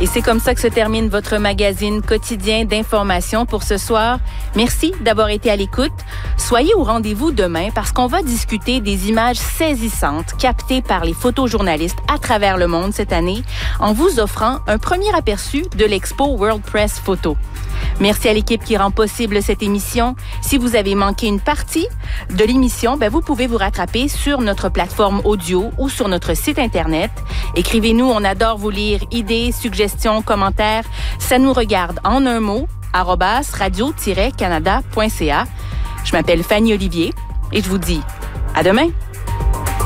Et c'est comme ça que se termine votre magazine quotidien d'information pour ce soir. Merci d'avoir été à l'écoute. Soyez au rendez-vous demain parce qu'on va discuter des images saisissantes captées par les photojournalistes à travers le monde cette année en vous offrant un premier aperçu de l'expo World Press Photo. Merci à l'équipe qui rend possible cette émission. Si vous avez manqué une partie de l'émission, vous pouvez vous rattraper sur notre plateforme audio ou sur notre site Internet. Écrivez-nous, on adore vous lire. Idées, suggestions, commentaires, ça nous regarde en un mot, @radio-canada.ca. Je m'appelle Fanny Olivier et je vous dis à demain.